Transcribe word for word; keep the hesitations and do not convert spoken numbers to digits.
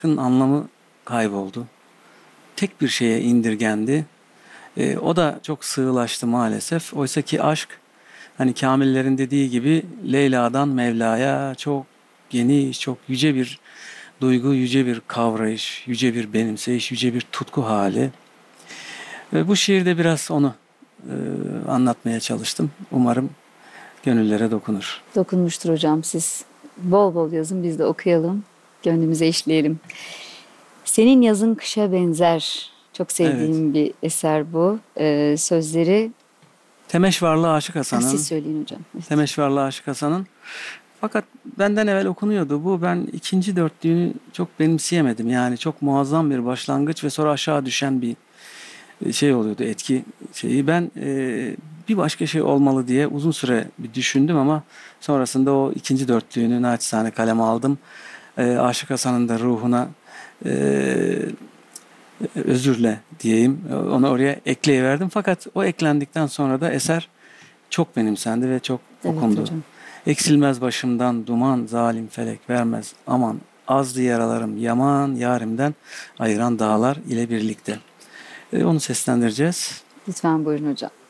anlamı kayboldu. Tek bir şeye indirgendi. E, o da çok sığlaştı maalesef. Oysa ki aşk, hani Kamillerin dediği gibi, Leyla'dan Mevla'ya çok geniş, çok yüce bir duygu, yüce bir kavrayış, yüce bir benimseyiş, yüce bir tutku hali. Ve bu şiirde biraz onu e, anlatmaya çalıştım. Umarım gönüllere dokunur. Dokunmuştur hocam siz. Bol bol yazın biz de okuyalım. Gönlümüze işleyelim. Senin yazın kışa benzer. Çok Evet. sevdiğim bir eser bu. Ee, sözleri Temeşvarlı Aşık ah, siz Hasan'ın söyleyin hocam. Evet. Temeşvarlı Aşık Hasan'ın fakat benden evvel okunuyordu bu. Ben ikinci dörtlüğünü çok benimseyemedim. Yani çok muazzam bir başlangıç ve sonra aşağı düşen bir şey oluyordu, etki şeyi. Ben e, bir başka şey olmalı diye uzun süre bir düşündüm ama sonrasında o ikinci dörtlüğünü naçizane kaleme aldım. E, Aşık Hasan'ın da ruhuna e, özürle diyeyim, onu oraya ekleyiverdim. Fakat o eklendikten sonra da eser çok benimsendi ve çok Evet okundu. hocam. Eksilmez başımdan duman, zalim felek vermez aman. Azdı yaralarım yaman, yarimden ayıran dağlar ile birlikte. E, onu seslendireceğiz. Lütfen buyurun hocam.